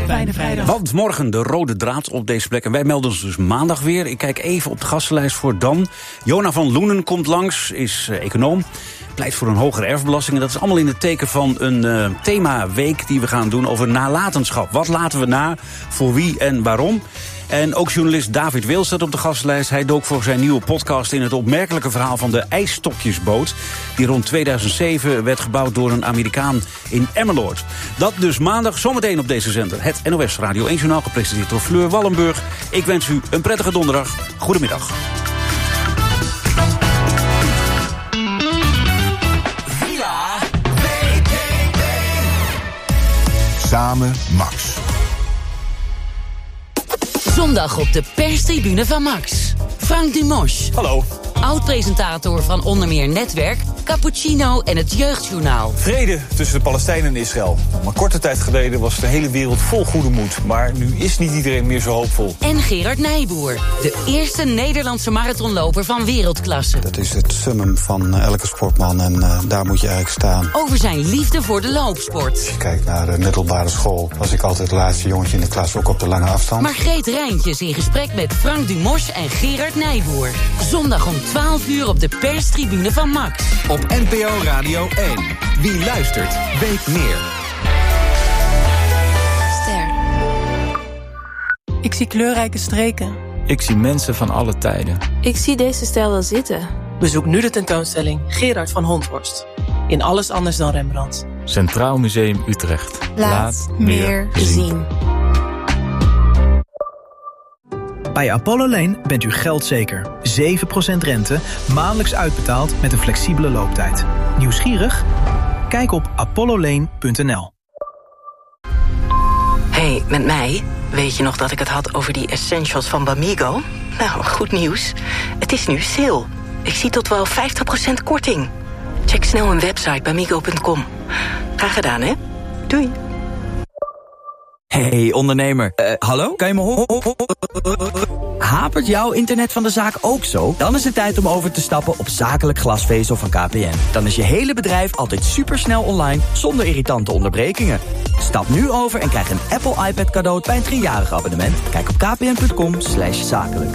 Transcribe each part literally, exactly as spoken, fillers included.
Fijne vrijdag. Want morgen de rode draad op deze plek. En wij melden ons dus maandag weer. Ik kijk even op de gastenlijst voor dan. Jona van Loenen komt langs, is uh, econoom. Pleit voor een hogere erfbelasting. En dat is allemaal in het teken van een uh, themaweek die we gaan doen over nalatenschap. Wat laten we na, voor wie en waarom? En ook journalist David Wil staat op de gastenlijst. Hij dook voor zijn nieuwe podcast in het opmerkelijke verhaal van de ijsstokjesboot, die rond tweeduizend zeven werd gebouwd door een Amerikaan in Emmeloord. Dat dus maandag, zometeen op deze zender. Het N O S Radio één Journaal, gepresenteerd door Fleur Wallenburg. Ik wens u een prettige donderdag. Goedemiddag. Samen Max. Zondag op de perstribune van Max. Frank Dumos. Hallo. Oud-presentator van onder meer Netwerk, Cappuccino en het Jeugdjournaal. Vrede tussen de Palestijnen en Israël. Maar korte tijd geleden was de hele wereld vol goede moed. Maar nu is niet iedereen meer zo hoopvol. En Gerard Nijboer, de eerste Nederlandse marathonloper van wereldklasse. Dat is het summum van elke sportman en uh, daar moet je eigenlijk staan. Over zijn liefde voor de loopsport. Als je kijkt naar de middelbare school, was ik altijd het laatste jongetje in de klas, ook op de lange afstand. Margreet Rijntjes in gesprek met Frank Dumos en Gerard Nijboer. Zondag om twaalf uur op de perstribune van Max. Op N P O Radio één. Wie luistert, weet meer. Ster. Ik zie kleurrijke streken. Ik zie mensen van alle tijden. Ik zie deze stijl wel zitten. Bezoek nu de tentoonstelling Gerard van Honthorst. In Alles anders dan Rembrandt. Centraal Museum Utrecht. Laat, Laat meer zien. zien. Bij Apollo Lane bent u geldzeker. zeven procent rente, maandelijks uitbetaald met een flexibele looptijd. Nieuwsgierig? Kijk op apollo lane punt n l. Hey, met mij? Weet je nog dat ik het had over die essentials van Bamigo? Nou, goed nieuws. Het is nu sale. Ik zie tot wel vijftig procent korting. Check snel mijn website bamigo punt com. Graag gedaan, hè? Doei. Hey ondernemer, uh, hallo? Kan je me horen? Hapert jouw internet van de zaak ook zo? Dan is het tijd om over te stappen op zakelijk glasvezel van K P N. Dan is je hele bedrijf altijd supersnel online, zonder irritante onderbrekingen. Stap nu over en krijg een Apple iPad cadeau bij een driejarig abonnement. Kijk op kpn punt com slash zakelijk.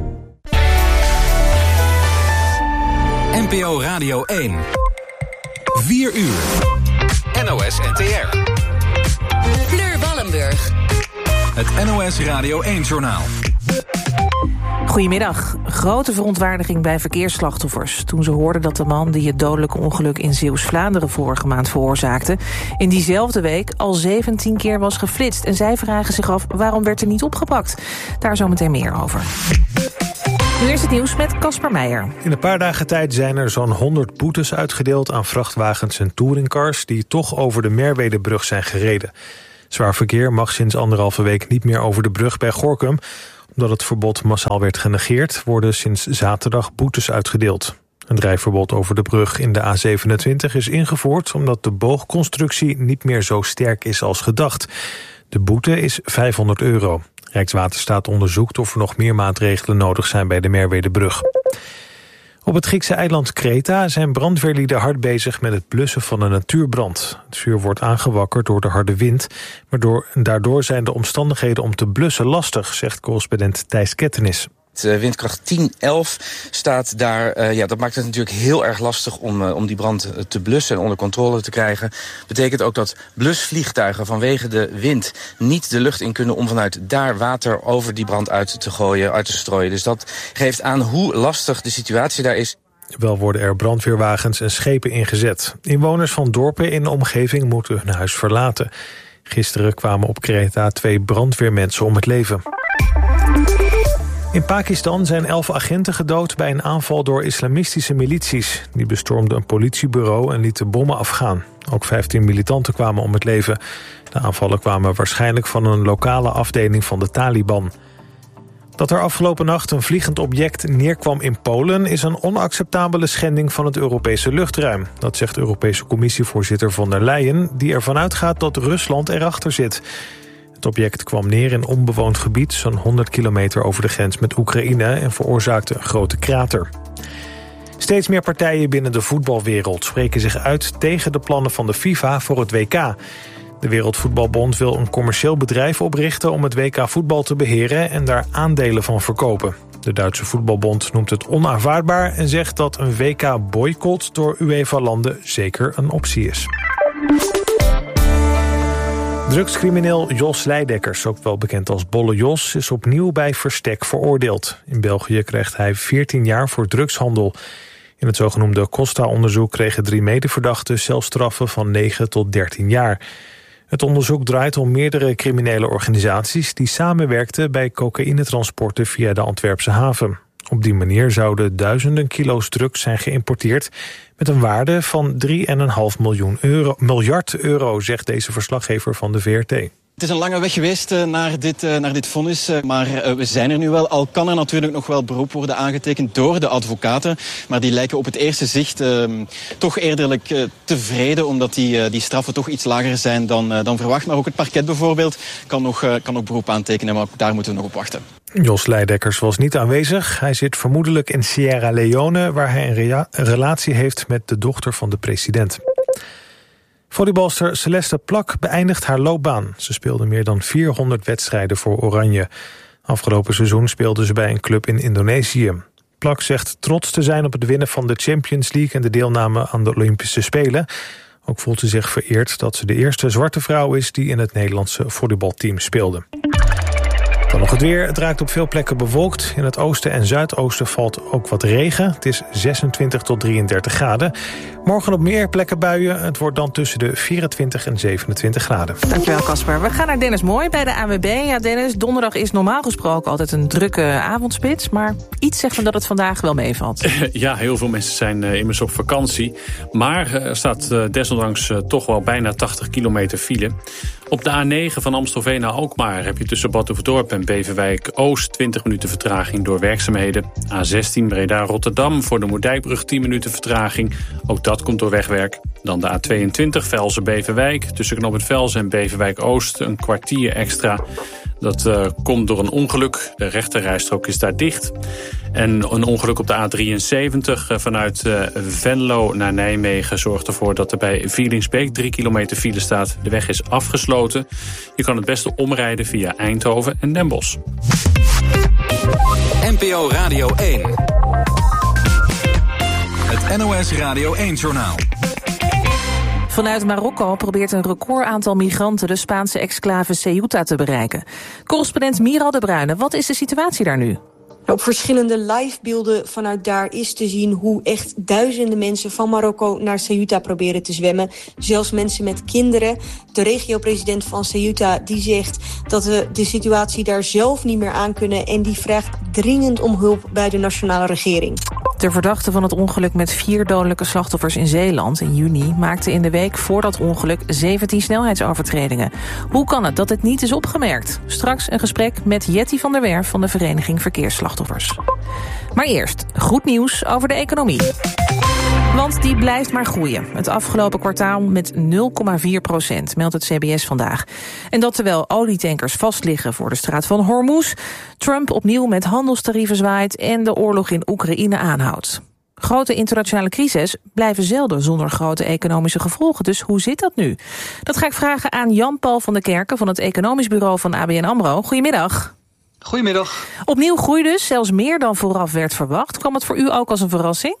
N P O Radio één. vier uur. N O S N T R. Fleur Wallenburg. Het N O S Radio één Journaal. Goedemiddag. Grote verontwaardiging bij verkeersslachtoffers toen ze hoorden dat de man die het dodelijke ongeluk in Zeeuws-Vlaanderen vorige maand veroorzaakte in diezelfde week al zeventien keer was geflitst. En zij vragen zich af, waarom werd er niet opgepakt? Daar zometeen meer over. Nu eerst het nieuws met Casper Meijer. In een paar dagen tijd zijn er zo'n honderd boetes uitgedeeld aan vrachtwagens en touringcars die toch over de Merwedebrug zijn gereden. Zwaar verkeer mag sinds anderhalve week niet meer over de brug bij Gorinchem. Omdat het verbod massaal werd genegeerd, worden sinds zaterdag boetes uitgedeeld. Een rijverbod over de brug in de A zevenentwintig is ingevoerd omdat de boogconstructie niet meer zo sterk is als gedacht. De boete is vijfhonderd euro. Rijkswaterstaat onderzoekt of er nog meer maatregelen nodig zijn bij de Merwedebrug. Op het Griekse eiland Kreta zijn brandweerlieden hard bezig met het blussen van een natuurbrand. Het vuur wordt aangewakkerd door de harde wind, maar daardoor zijn de omstandigheden om te blussen lastig, zegt correspondent Thijs Kettenis. Windkracht tien, elf staat daar. Uh, ja, dat maakt het natuurlijk heel erg lastig om, uh, om die brand te blussen en onder controle te krijgen. Betekent ook dat blusvliegtuigen vanwege de wind niet de lucht in kunnen om vanuit daar water over die brand uit te gooien, uit te strooien. Dus dat geeft aan hoe lastig de situatie daar is. Wel worden er brandweerwagens en schepen ingezet. Inwoners van dorpen in de omgeving moeten hun huis verlaten. Gisteren kwamen op Kreta twee brandweermensen om het leven. In Pakistan zijn elf agenten gedood bij een aanval door islamistische milities. Die bestormden een politiebureau en lieten bommen afgaan. Ook vijftien militanten kwamen om het leven. De aanvallen kwamen waarschijnlijk van een lokale afdeling van de Taliban. Dat er afgelopen nacht een vliegend object neerkwam in Polen is een onacceptabele schending van het Europese luchtruim. Dat zegt Europese Commissievoorzitter von der Leyen, die ervan uitgaat dat Rusland erachter zit. Het object kwam neer in onbewoond gebied, zo'n honderd kilometer over de grens met Oekraïne, en veroorzaakte een grote krater. Steeds meer partijen binnen de voetbalwereld spreken zich uit tegen de plannen van de FIFA voor het W K. De Wereldvoetbalbond wil een commercieel bedrijf oprichten om het W K voetbal te beheren en daar aandelen van verkopen. De Duitse voetbalbond noemt het onaanvaardbaar en zegt dat een W K-boycott door UEFA-landen zeker een optie is. Drugscrimineel Jos Leidekkers, ook wel bekend als Bolle Jos, is opnieuw bij verstek veroordeeld. In België krijgt hij veertien jaar voor drugshandel. In het zogenoemde Costa-onderzoek kregen drie medeverdachten celstraffen van negen tot dertien jaar. Het onderzoek draait om meerdere criminele organisaties die samenwerkten bij cocaïnetransporten via de Antwerpse haven. Op die manier zouden duizenden kilo's drugs zijn geïmporteerd met een waarde van drie komma vijf miljoen euro, miljard euro, zegt deze verslaggever van de V R T. Het is een lange weg geweest uh, naar dit, uh, naar dit vonnis, uh, maar uh, we zijn er nu wel. Al kan er natuurlijk nog wel beroep worden aangetekend door de advocaten. Maar die lijken op het eerste zicht uh, toch eerderlijk uh, tevreden, omdat die, uh, die straffen toch iets lager zijn dan, uh, dan verwacht. Maar ook het parket bijvoorbeeld kan nog, uh, kan nog beroep aantekenen, maar ook daar moeten we nog op wachten. Jos Leidekkers was niet aanwezig. Hij zit vermoedelijk in Sierra Leone, waar hij een, rea- een relatie heeft met de dochter van de president. Volleybalster Celeste Plak beëindigt haar loopbaan. Ze speelde meer dan vierhonderd wedstrijden voor Oranje. Afgelopen seizoen speelde ze bij een club in Indonesië. Plak zegt trots te zijn op het winnen van de Champions League en de deelname aan de Olympische Spelen. Ook voelt ze zich vereerd dat ze de eerste zwarte vrouw is die in het Nederlandse volleybalteam speelde. Dan nog het weer. Het raakt op veel plekken bewolkt. In het oosten en zuidoosten valt ook wat regen. Het is zesentwintig tot drieëndertig graden. Morgen op meer plekken buien. Het wordt dan tussen de vierentwintig en zevenentwintig graden. Dankjewel, Casper. We gaan naar Dennis Mooi bij de A N W B. Ja, Dennis, donderdag is normaal gesproken altijd een drukke avondspits. Maar iets zegt me dat het vandaag wel meevalt. Ja, heel veel mensen zijn uh, immers op vakantie. Maar er staat uh, desondanks uh, toch wel bijna tachtig kilometer file. Op de A negen van Amstelveen naar Alkmaar heb je tussen Batuverdorp en Beverwijk Oost twintig minuten vertraging door werkzaamheden. A zestien Breda-Rotterdam voor de Moerdijkbrug tien minuten vertraging. Ook dat komt door wegwerk. Dan de A tweeëntwintig Velzen-Beverwijk. Tussen Knoop Velzen en Beverwijk Oost een kwartier extra. Dat uh, komt door een ongeluk. De rechterrijstrook is daar dicht. En een ongeluk op de A drieënzeventig uh, vanuit uh, Venlo naar Nijmegen zorgt ervoor dat er bij Vielingsbeek drie kilometer file staat. De weg is afgesloten. Je kan het beste omrijden via Eindhoven en Den Bosch. N P O Radio één. Het N O S Radio één-journaal. Vanuit Marokko probeert een record aantal migranten de Spaanse exclave Ceuta te bereiken. Correspondent Miral de Bruyne, wat is de situatie daar nu? Op verschillende livebeelden vanuit daar is te zien hoe echt duizenden mensen van Marokko naar Ceuta proberen te zwemmen. Zelfs mensen met kinderen. De regio-president van Ceuta die zegt dat we de situatie daar zelf niet meer aan kunnen en die vraagt dringend om hulp bij de nationale regering. De verdachte van het ongeluk met vier dodelijke slachtoffers in Zeeland in juni maakte in de week voor dat ongeluk zeventien snelheidsovertredingen. Hoe kan het dat het niet is opgemerkt? Straks een gesprek met Jetty van der Werf van de Vereniging Verkeersslachtoffers. Maar eerst goed nieuws over de economie. Want die blijft maar groeien. Het afgelopen kwartaal met nul komma vier procent, meldt het C B S vandaag. En dat terwijl olietankers vastliggen voor de straat van Hormuz, Trump opnieuw met handelstarieven zwaait en de oorlog in Oekraïne aanhoudt. Grote internationale crises blijven zelden zonder grote economische gevolgen. Dus hoe zit dat nu? Dat ga ik vragen aan Jan-Paul van der Kerken van het economisch bureau van A B N AMRO. Goedemiddag. Goedemiddag. Opnieuw groei dus, zelfs meer dan vooraf werd verwacht. Kwam het voor u ook als een verrassing?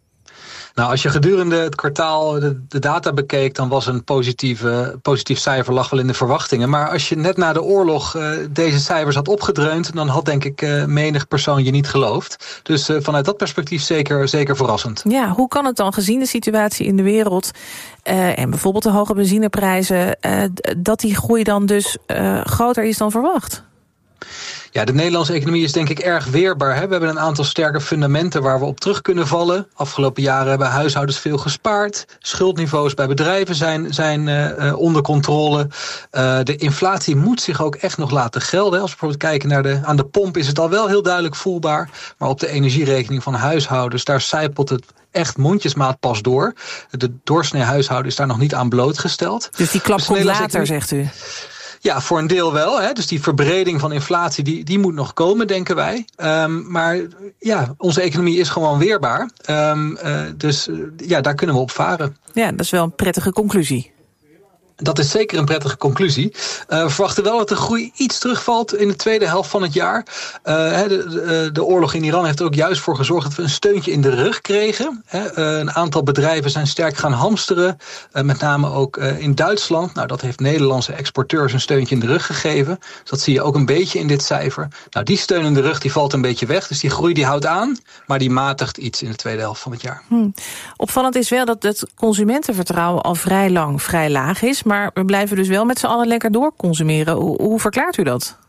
Nou, als je gedurende het kwartaal de, de data bekeek, dan was een positieve, positief cijfer lag wel in de verwachtingen. Maar als je net na de oorlog uh, deze cijfers had opgedreund, dan had denk ik uh, menig persoon je niet geloofd. Dus uh, vanuit dat perspectief zeker, zeker verrassend. Ja, hoe kan het dan gezien de situatie in de wereld uh, en bijvoorbeeld de hoge benzineprijzen, uh, dat die groei dan dus uh, groter is dan verwacht? Ja, de Nederlandse economie is denk ik erg weerbaar. Hè? We hebben een aantal sterke fundamenten waar we op terug kunnen vallen. Afgelopen jaren hebben huishoudens veel gespaard. Schuldniveaus bij bedrijven zijn, zijn uh, onder controle. Uh, de inflatie moet zich ook echt nog laten gelden. Als we bijvoorbeeld kijken naar de, aan de pomp is het al wel heel duidelijk voelbaar. Maar op de energierekening van huishoudens, daar sijpelt het echt mondjesmaat pas door. De doorsnee huishouden is daar nog niet aan blootgesteld. Dus die klap dus komt later, zegt u? Ja, voor een deel wel. Hè. Dus die verbreding van inflatie, die, die moet nog komen, denken wij. Um, maar ja, onze economie is gewoon weerbaar. Um, uh, dus uh, ja, daar kunnen we op varen. Ja, dat is wel een prettige conclusie. Dat is zeker een prettige conclusie. Uh, we verwachten wel dat de groei iets terugvalt in de tweede helft van het jaar. Uh, de, de, de oorlog in Iran heeft er ook juist voor gezorgd dat we een steuntje in de rug kregen. Uh, een aantal bedrijven zijn sterk gaan hamsteren. Uh, met name ook uh, in Duitsland. Nou, dat heeft Nederlandse exporteurs een steuntje in de rug gegeven. Dus dat zie je ook een beetje in dit cijfer. Nou, die steun in de rug die valt een beetje weg. Dus die groei die houdt aan, maar die matigt iets in de tweede helft van het jaar. Hmm. Opvallend is wel dat het consumentenvertrouwen al vrij lang vrij laag is. Maar we blijven dus wel met z'n allen lekker doorconsumeren. Hoe, hoe verklaart u dat?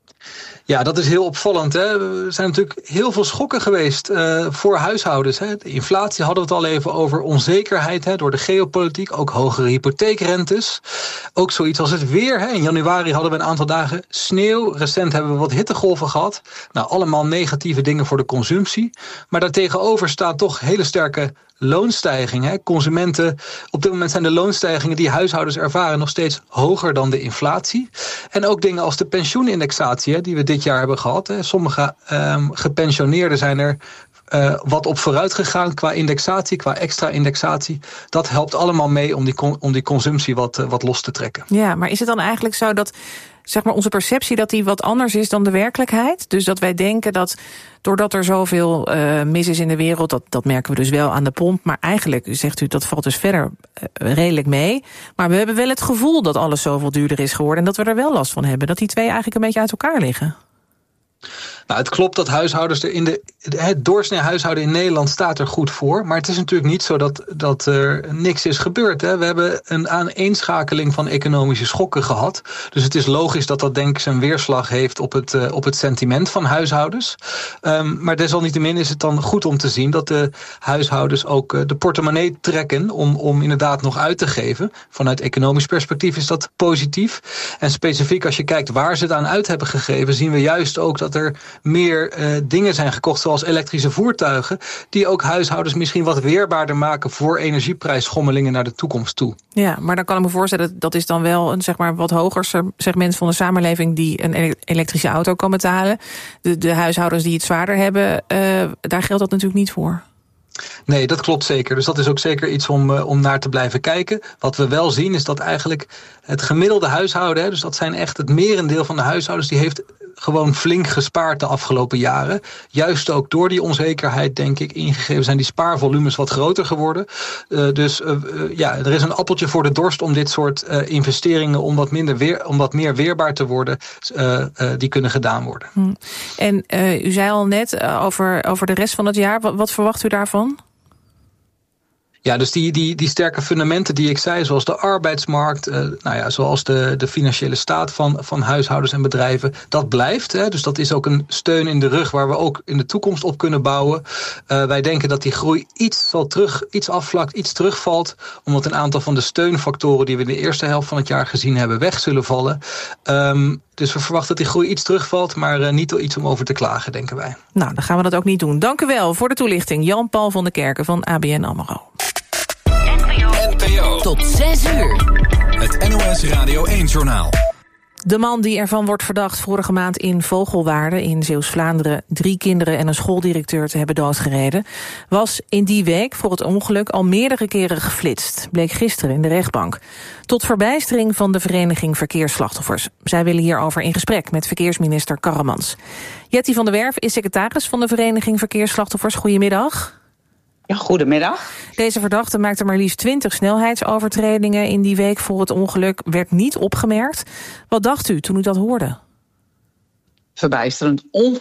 Ja, dat is heel opvallend. Hè. Er zijn natuurlijk heel veel schokken geweest uh, voor huishoudens. Hè. De inflatie hadden we het al even over, onzekerheid hè, door de geopolitiek. Ook hogere hypotheekrentes. Ook zoiets als het weer. Hè. In januari hadden we een aantal dagen sneeuw. Recent hebben we wat hittegolven gehad. Nou, allemaal negatieve dingen voor de consumptie. Maar daartegenover staat toch hele sterke loonstijging. Hè. Consumenten, op dit moment zijn de loonstijgingen die huishoudens ervaren nog steeds hoger dan de inflatie. En ook dingen als de pensioenindexatie hè, die we dit jaar hebben gehad. Hè. Sommige um, gepensioneerden zijn er uh, wat op vooruit gegaan qua indexatie, qua extra indexatie. Dat helpt allemaal mee om die, om die consumptie wat, uh, wat los te trekken. Ja, maar is het dan eigenlijk zo dat zeg maar onze perceptie dat die wat anders is dan de werkelijkheid? Dus dat wij denken dat doordat er zoveel uh, mis is in de wereld, dat, dat merken we dus wel aan de pomp. Maar eigenlijk, zegt u, dat valt dus verder uh, redelijk mee. Maar we hebben wel het gevoel dat alles zoveel duurder is geworden en dat we er wel last van hebben. Dat die twee eigenlijk een beetje uit elkaar liggen. Nou, het klopt dat huishoudens er in de, het doorsnee huishouden in Nederland staat er goed voor. Maar het is natuurlijk niet zo dat, dat er niks is gebeurd. Hè. We hebben een aaneenschakeling van economische schokken gehad. Dus het is logisch dat dat denk ik zijn weerslag heeft op het, uh, op het sentiment van huishoudens. Um, maar desalniettemin is het dan goed om te zien dat de huishoudens ook uh, de portemonnee trekken om, om inderdaad nog uit te geven. Vanuit economisch perspectief is dat positief. En specifiek als je kijkt waar ze het aan uit hebben gegeven, zien we juist ook dat er meer uh, dingen zijn gekocht, zoals elektrische voertuigen, die ook huishoudens misschien wat weerbaarder maken voor energieprijsschommelingen naar de toekomst toe. Ja, maar dan kan ik me voorstellen, dat is dan wel een zeg maar wat hoger segment van de samenleving die een elektrische auto kan betalen. De, de huishoudens die het zwaarder hebben, uh, daar geldt dat natuurlijk niet voor. Nee, dat klopt zeker. Dus dat is ook zeker iets om, uh, om naar te blijven kijken. Wat we wel zien is dat eigenlijk het gemiddelde huishouden, hè, dus dat zijn echt het merendeel van de huishoudens, die heeft gewoon flink gespaard de afgelopen jaren. Juist ook door die onzekerheid, denk ik, ingegeven zijn die spaarvolumes wat groter geworden. Uh, dus uh, uh, ja, er is een appeltje voor de dorst om dit soort uh, investeringen, om wat, minder weer, om wat meer weerbaar te worden, uh, uh, die kunnen gedaan worden. Hm. En uh, u zei al net uh, over, over de rest van het jaar. Wat, wat verwacht u daarvan? Ja, dus die, die, die sterke fundamenten die ik zei, zoals de arbeidsmarkt, uh, nou ja, zoals de, de financiële staat van, van huishoudens en bedrijven, dat blijft. Hè, dus dat is ook een steun in de rug waar we ook in de toekomst op kunnen bouwen. Uh, wij denken dat die groei iets zal terug, iets afvlakt, iets terugvalt, omdat een aantal van de steunfactoren die we in de eerste helft van het jaar gezien hebben weg zullen vallen. Um, Dus we verwachten dat die groei iets terugvalt, maar uh, niet iets om over te klagen, denken wij. Nou, dan gaan we dat ook niet doen. Dank u wel voor de toelichting. Jan-Paul van der Kerken van A B N AMRO. N P O. Tot zes uur. Het N O S Radio één-journaal. De man die ervan wordt verdacht vorige maand in Vogelwaarde in Zeeuws-Vlaanderen drie kinderen en een schooldirecteur te hebben doodgereden, was in die week voor het ongeluk al meerdere keren geflitst, bleek gisteren in de rechtbank. Tot verbijstering van de vereniging Verkeersslachtoffers. Zij willen hierover in gesprek met verkeersminister Karremans. Jetty van der Werf is secretaris van de vereniging Verkeersslachtoffers. Goedemiddag. Ja, goedemiddag. Deze verdachte maakte maar liefst twintig snelheidsovertredingen in die week voor het ongeluk, werd niet opgemerkt. Wat dacht u toen u dat hoorde? Verbijsterend, on